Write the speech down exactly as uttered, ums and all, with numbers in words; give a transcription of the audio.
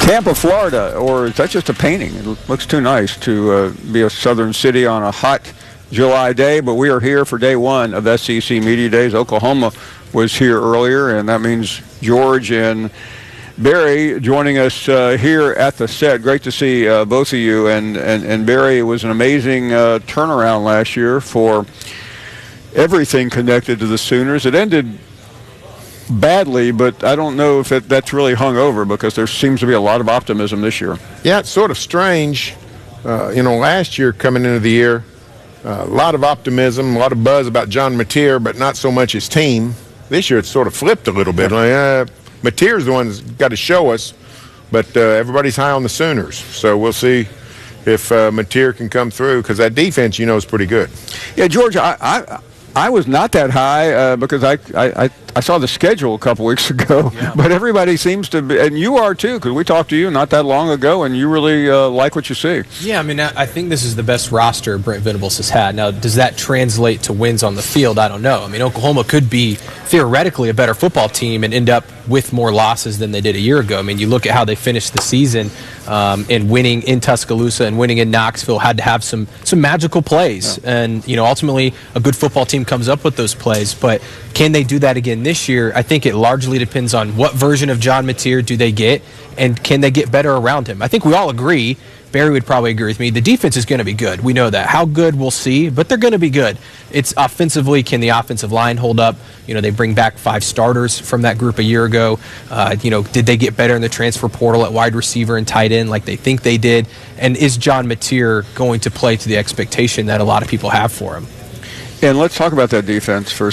Tampa, Florida, or is that just a painting? It looks too nice to uh, be a southern city on a hot July day, but we are here for day one of S E C Media Days. Oklahoma was here earlier, and that means George and Barry joining us uh, here at the set. Great to see uh, both of you. And, and, and Barry, it was an amazing uh, turnaround last year for everything connected to the Sooners. It ended badly, but I don't know if it, that's really hung over, because there seems to be a lot of optimism this year. Yeah, it's sort of strange. Uh, you know, last year coming into the year, uh, a lot of optimism, a lot of buzz about John Mateer, but not so much his team. This year it's sort of flipped a little bit. Like, uh, Mateer's the one that's got to show us, but uh, everybody's high on the Sooners. So we'll see if uh, Mateer can come through, because that defense, you know, is pretty good. Yeah, George, I I, I was not that high uh, because I, I I saw the schedule a couple weeks ago, yeah. But everybody seems to be, and you are too, because we talked to you not that long ago, and you really uh, like what you see. Yeah, I mean, I think this is the best roster Brent Venables has had. Now, does that translate to wins on the field? I don't know. I mean, Oklahoma could be theoretically a better football team and end up with more losses than they did a year ago. I mean, you look at how they finished the season, um, and winning in Tuscaloosa and winning in Knoxville had to have some some magical plays. Yeah. And, you know, ultimately a good football team comes up with those plays. But can they do that again this year? I think it largely depends on what version of John Mateer do they get, and can they get better around him. I think we all agree, Barry would probably agree with me, the defense is going to be good. We know that. How good, we'll see, but they're going to be good. It's offensively, can the offensive line hold up? You know, they bring back five starters from that group a year ago. Uh, you know, did they get better in the transfer portal at wide receiver and tight end like they think they did? And is John Mateer going to play to the expectation that a lot of people have for him? And let's talk about that defense for a